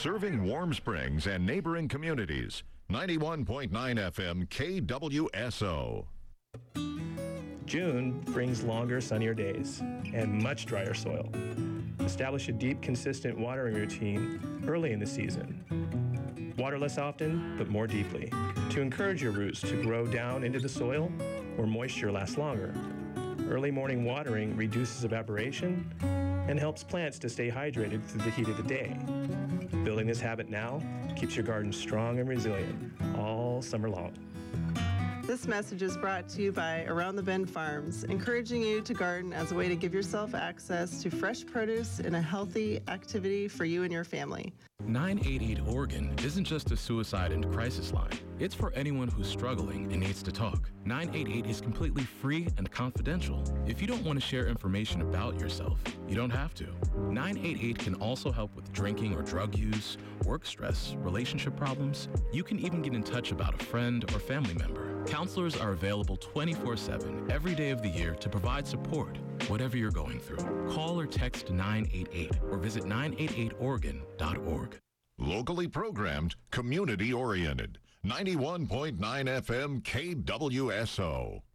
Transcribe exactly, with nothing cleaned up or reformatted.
serving Warm Springs and neighboring communities. ninety-one point nine F M K W S O. June brings longer, sunnier days and much drier soil. Establish a deep, consistent watering routine early in the season. Water less often, but more deeply, to encourage your roots to grow down into the soil where moisture lasts longer. Early morning watering reduces evaporation and helps plants to stay hydrated through the heat of the day. Building this habit now keeps your garden strong and resilient all summer long. This message is brought to you by Around the Bend Farms, encouraging you to garden as a way to give yourself access to fresh produce and a healthy activity for you and your family. nine eight eight Oregon isn't just a suicide and crisis line. It's for anyone who's struggling and needs to talk. nine eight eight is completely free and confidential. If you don't want to share information about yourself, you don't have to. nine eight eight can also help with drinking or drug use, work stress, relationship problems. You can even get in touch about a friend or family member. Counselors are available twenty-four seven every day of the year to provide support, whatever you're going through. Call or text nine eight eight or visit nine eight eight oregon dot org. Locally programmed, community oriented. ninety-one point nine F M K W S O.